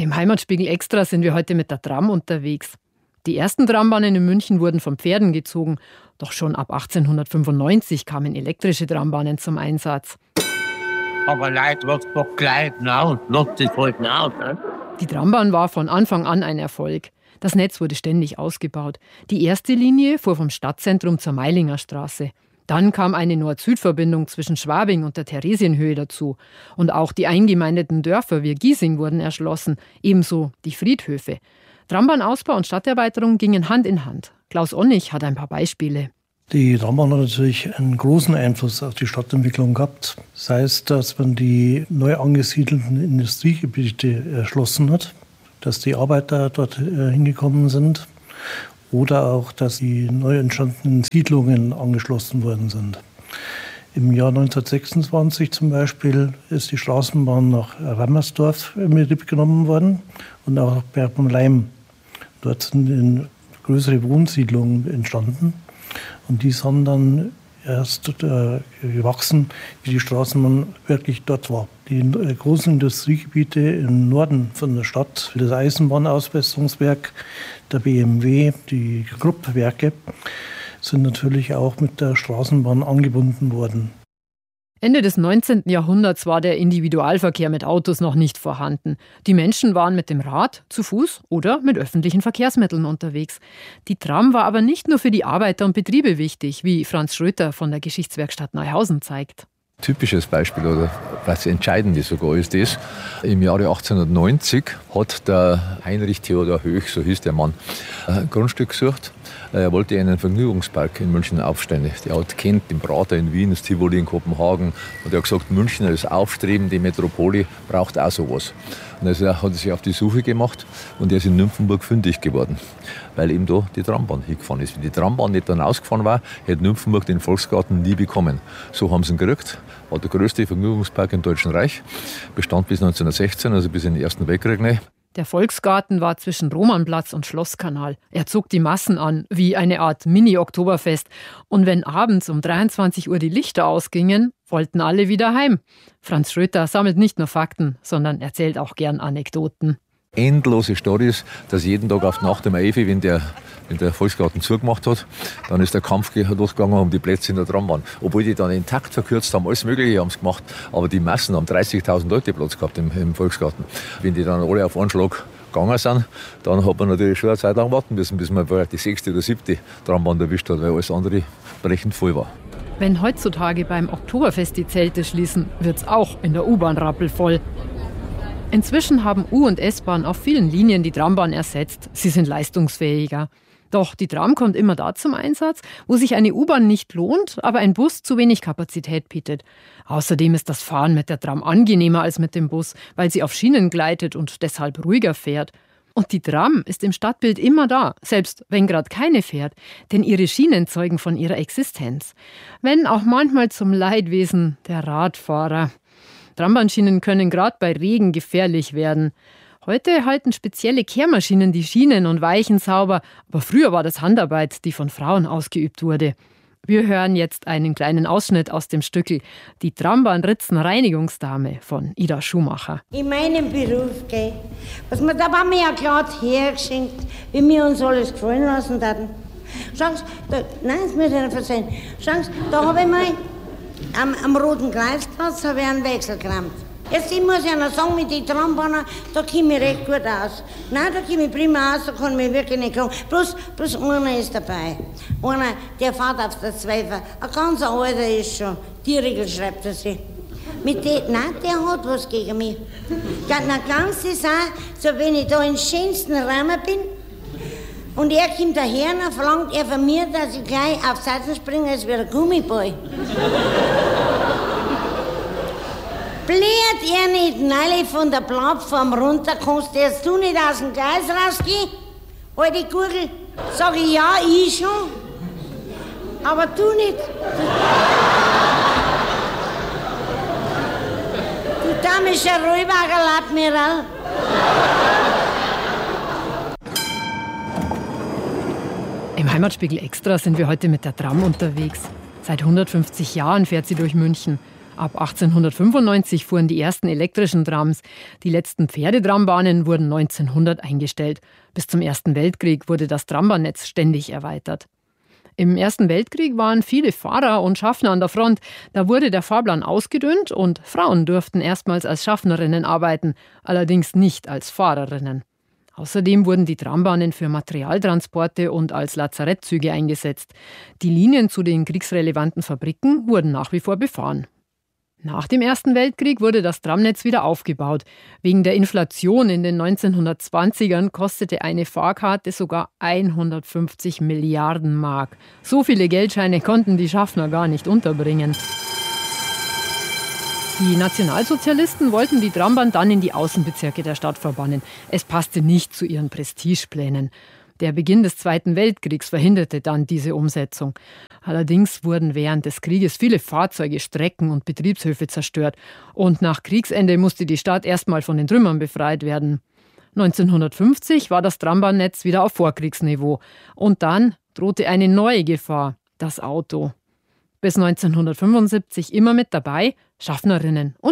Im Heimatspiegel Extra sind wir heute mit der Tram unterwegs. Die ersten Trambahnen in München wurden von Pferden gezogen. Doch schon ab 1895 kamen elektrische Trambahnen zum Einsatz. Aber Leute, was doch gleich aus, lasst es halt aus. Ne? Die Trambahn war von Anfang an ein Erfolg. Das Netz wurde ständig ausgebaut. Die erste Linie fuhr vom Stadtzentrum zur Meilinger Straße. Dann kam eine Nord-Süd-Verbindung zwischen Schwabing und der Theresienhöhe dazu. Und auch die eingemeindeten Dörfer wie Giesing wurden erschlossen, ebenso die Friedhöfe. Trambahnausbau und Stadterweiterung gingen Hand in Hand. Klaus Onnig hat ein paar Beispiele. Die Trambahn hat natürlich einen großen Einfluss auf die Stadtentwicklung gehabt. Sei es, dass man die neu angesiedelten Industriegebiete erschlossen hat, dass die Arbeiter dort hingekommen sind oder auch, dass die neu entstandenen Siedlungen angeschlossen worden sind. Im Jahr 1926 zum Beispiel ist die Straßenbahn nach Rammersdorf in Betrieb genommen worden und auch nach Bergen-Leim. Dort sind größere Wohnsiedlungen entstanden und die sind dann erst gewachsen, wie die Straßenbahn wirklich dort war. Die großen Industriegebiete im Norden von der Stadt, wie das Eisenbahnausbesserungswerk, der BMW, die Krupp-Werke, sind natürlich auch mit der Straßenbahn angebunden worden. Ende des 19. Jahrhunderts war der Individualverkehr mit Autos noch nicht vorhanden. Die Menschen waren mit dem Rad, zu Fuß oder mit öffentlichen Verkehrsmitteln unterwegs. Die Tram war aber nicht nur für die Arbeiter und Betriebe wichtig, wie Franz Schröter von der Geschichtswerkstatt Neuhausen zeigt. Typisches Beispiel oder was entscheidend ist sogar ist das, im Jahre 1890 hat der Heinrich Theodor Höch, so hieß der Mann, ein Grundstück gesucht. Er wollte einen Vergnügungspark in München aufstellen. Der hat kennt den Prater in Wien, das Tivoli in Kopenhagen. Und er hat gesagt, München als aufstrebende Metropole braucht auch sowas. Und also hat er sich auf die Suche gemacht und er ist in Nymphenburg fündig geworden, weil eben da die Trambahn hingefahren ist. Wenn die Trambahn nicht dann ausgefahren war, hätte Nymphenburg den Volksgarten nie bekommen. So haben sie ihn gekriegt. War der größte Vergnügungspark im Deutschen Reich. Bestand bis 1916, also bis in den Ersten Weltkrieg. Der Volksgarten war zwischen Romannplatz und Schlosskanal. Er zog die Massen an, wie eine Art Mini-Oktoberfest. Und wenn abends um 23 Uhr die Lichter ausgingen, wollten alle wieder heim. Franz Schröter sammelt nicht nur Fakten, sondern erzählt auch gern Anekdoten. Endlose Storys, dass jeden Tag auf Nacht um 11 Uhr, wenn der Volksgarten zugemacht hat, dann ist der Kampf losgegangen um die Plätze in der Trambahn. Obwohl die dann den Takt verkürzt haben, alles Mögliche haben sie gemacht. Aber die Massen haben 30.000 Leute Platz gehabt im Volksgarten. Wenn die dann alle auf einen Schlag gegangen sind, dann hat man natürlich schon eine Zeit lang warten müssen, bis man die 6. oder 7. Trambahn erwischt hat, weil alles andere brechend voll war. Wenn heutzutage beim Oktoberfest die Zelte schließen, wird's auch in der U-Bahn rappelvoll. Inzwischen haben U- und S-Bahn auf vielen Linien die Trambahn ersetzt. Sie sind leistungsfähiger. Doch die Tram kommt immer da zum Einsatz, wo sich eine U-Bahn nicht lohnt, aber ein Bus zu wenig Kapazität bietet. Außerdem ist das Fahren mit der Tram angenehmer als mit dem Bus, weil sie auf Schienen gleitet und deshalb ruhiger fährt. Und die Tram ist im Stadtbild immer da, selbst wenn gerade keine fährt, denn ihre Schienen zeugen von ihrer Existenz. Wenn auch manchmal zum Leidwesen der Radfahrer. Trambahnschienen können gerade bei Regen gefährlich werden. Heute halten spezielle Kehrmaschinen die Schienen und Weichen sauber, aber früher war das Handarbeit, die von Frauen ausgeübt wurde. Wir hören jetzt einen kleinen Ausschnitt aus dem Stückel Die Trambahnritzenreinigungsdame von Ida Schumacher. In meinem Beruf, gell, was wir, da waren wir ja gerade hergeschenkt, wie wir uns alles gefallen lassen hatten. Schauen Sie, nein, das muss ich nicht verzeihen. Schauen Sie, da habe ich mal am Roten Kreisplatz einen Wechsel gerammt. Jetzt ich muss ja noch sagen, mit den Trambahnen, da komme ich recht gut aus. Nein, da komme ich prima aus, da kann ich mich wirklich nicht klagen. Bloß einer ist dabei. Einer, der fährt auf der Zweifer. Ein ganz alter ist schon. Die Regel schreibt er sich. Nein, der hat was gegen mich. Ja, na, ganz ist auch, so wenn ich da im schönsten Rahmen bin, und er kommt daher und verlangt er von mir, dass ich gleich auf Seiten springe, als wäre ein Gummiball. Bläht er nicht neulich von der Plattform runter, kannst jetzt du nicht aus dem Gleis rausgehen? Alte Gurgel, sag ich ja, ich schon. Aber du nicht. Du damischer Räuberer-Admiral. Im Heimatspiegel Extra sind wir heute mit der Tram unterwegs. Seit 150 Jahren fährt sie durch München. Ab 1895 fuhren die ersten elektrischen Trams. Die letzten Pferdetrambahnen wurden 1900 eingestellt. Bis zum Ersten Weltkrieg wurde das Trambahnnetz ständig erweitert. Im Ersten Weltkrieg waren viele Fahrer und Schaffner an der Front. Da wurde der Fahrplan ausgedünnt und Frauen durften erstmals als Schaffnerinnen arbeiten, allerdings nicht als Fahrerinnen. Außerdem wurden die Trambahnen für Materialtransporte und als Lazarettzüge eingesetzt. Die Linien zu den kriegsrelevanten Fabriken wurden nach wie vor befahren. Nach dem Ersten Weltkrieg wurde das Tramnetz wieder aufgebaut. Wegen der Inflation in den 1920ern kostete eine Fahrkarte sogar 150 Milliarden Mark. So viele Geldscheine konnten die Schaffner gar nicht unterbringen. Die Nationalsozialisten wollten die Trambahn dann in die Außenbezirke der Stadt verbannen. Es passte nicht zu ihren Prestigeplänen. Der Beginn des Zweiten Weltkriegs verhinderte dann diese Umsetzung. Allerdings wurden während des Krieges viele Fahrzeuge, Strecken und Betriebshöfe zerstört. Und nach Kriegsende musste die Stadt erstmal von den Trümmern befreit werden. 1950 war das Trambahnnetz wieder auf Vorkriegsniveau. Und dann drohte eine neue Gefahr, das Auto. Bis 1975 immer mit dabei, Schaffnerinnen und